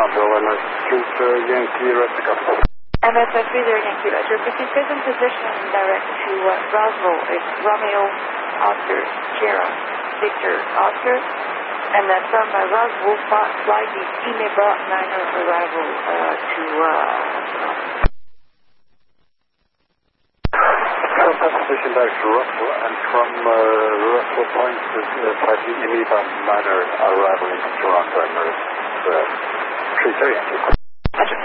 Bravo, Yankee, Replica. MSF 30 Yankee Roger. Between present position direct to Roswell, it's Romeo, Oscar, Sierra, Victor, Oscar, and from Roswell, flight is Imeba 9er arrival to Position direct to Roswell, and from Roswell Point, flight Imeba 9er arrival into Toronto, Emirates, 30 Yankee.